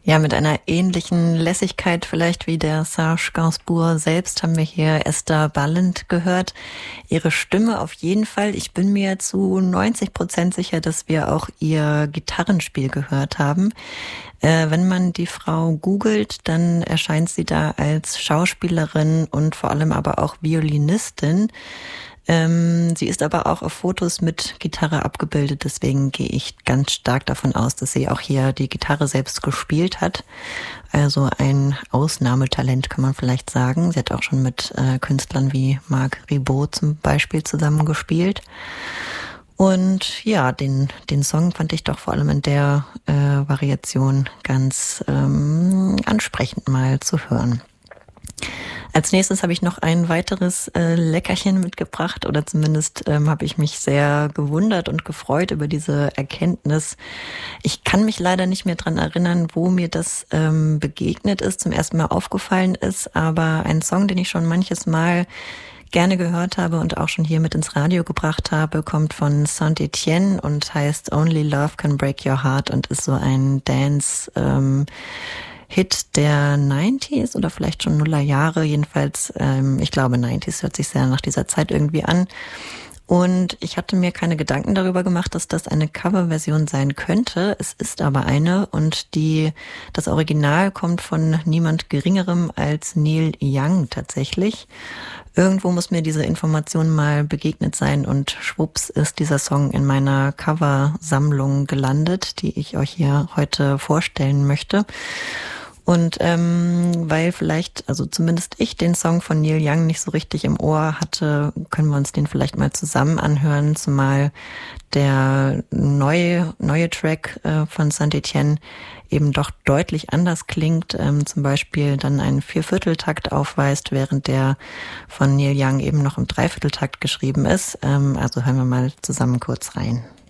Ja, mit einer ähnlichen Lässigkeit vielleicht wie der Serge Gainsbourg selbst haben wir hier Esther Balint gehört. Ihre Stimme auf jeden Fall. Ich bin mir zu 90% sicher, dass wir auch ihr Gitarrenspiel gehört haben. Wenn man die Frau googelt, dann erscheint sie da als Schauspielerin und vor allem aber auch Violinistin. Sie ist aber auch auf Fotos mit Gitarre abgebildet, deswegen gehe ich ganz stark davon aus, dass sie auch hier die Gitarre selbst gespielt hat. Also ein Ausnahmetalent, kann man vielleicht sagen. Sie hat auch schon mit Künstlern wie Marc Ribot zum Beispiel zusammengespielt. Und ja, den Song fand ich doch vor allem in der Variation ganz ansprechend mal zu hören. Als nächstes habe ich noch ein weiteres Leckerchen mitgebracht, oder zumindest habe ich mich sehr gewundert und gefreut über diese Erkenntnis. Ich kann mich leider nicht mehr dran erinnern, wo mir das begegnet ist, zum ersten Mal aufgefallen ist, aber ein Song, den ich schon manches Mal gerne gehört habe und auch schon hier mit ins Radio gebracht habe, kommt von Saint-Etienne und heißt Only Love Can Break Your Heart und ist so ein Dance Hit der 90s oder vielleicht schon Nullerjahre, jedenfalls, ich glaube 90s, hört sich sehr nach dieser Zeit irgendwie an. Und ich hatte mir keine Gedanken darüber gemacht, dass das eine Coverversion sein könnte. Es ist aber eine und das Original kommt von niemand Geringerem als Neil Young tatsächlich. Irgendwo muss mir diese Information mal begegnet sein und schwupps ist dieser Song in meiner Coversammlung gelandet, die ich euch hier heute vorstellen möchte. Und weil vielleicht, also zumindest ich den Song von Neil Young nicht so richtig im Ohr hatte, können wir uns den vielleicht mal zusammen anhören, zumal der neue Track von Saint-Etienne eben doch deutlich anders klingt, zum Beispiel dann einen Viervierteltakt aufweist, während der von Neil Young eben noch im Dreivierteltakt geschrieben ist. Also hören wir mal zusammen kurz rein.